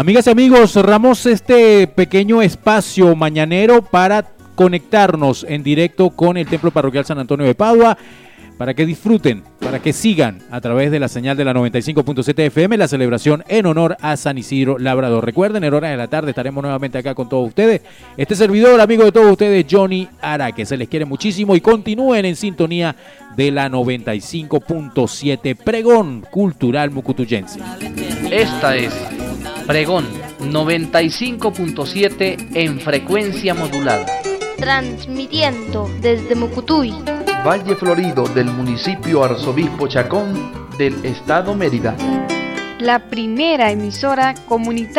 Amigas y amigos, cerramos este pequeño espacio mañanero para conectarnos en directo con el Templo Parroquial San Antonio de Padua, para que disfruten, para que sigan a través de la señal de la 95.7 FM la celebración en honor a San Isidro Labrador. Recuerden, en horas de la tarde estaremos nuevamente acá con todos ustedes. Este servidor, amigo de todos ustedes, Johnny Araque. Se les quiere muchísimo y continúen en sintonía de la 95.7 Pregón Cultural Mucutuyense. Esta es Pregón 95.7 en frecuencia modulada. Transmitiendo desde Mucutuy, Valle Florido del municipio Arzobispo Chacón del estado Mérida. La primera emisora comunitaria